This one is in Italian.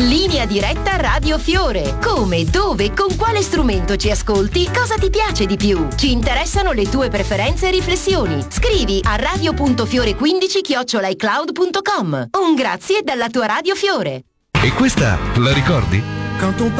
Linea diretta Radio Fiore. Come, dove, con quale strumento ci ascolti, cosa ti piace di più? Ci interessano le tue preferenze e riflessioni. Scrivi a radio.fiore15@icloud.com. Un grazie dalla tua Radio Fiore. E questa la ricordi? Quand on